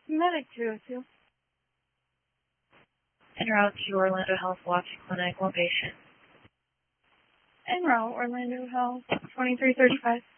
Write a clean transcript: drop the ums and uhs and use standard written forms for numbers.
Medic 202. En route to Orlando Health Watch Clinic location. En route, Orlando Health, 2335.